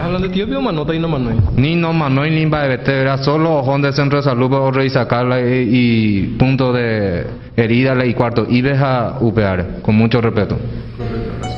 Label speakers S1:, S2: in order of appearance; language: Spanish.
S1: Hablando de Etiopía, manota y no manoi.
S2: Ni no manoi ni baebete, era solo ojón de centro de salud para resacarla y punto de herida y cuarto. Y ves a UPR, con mucho respeto.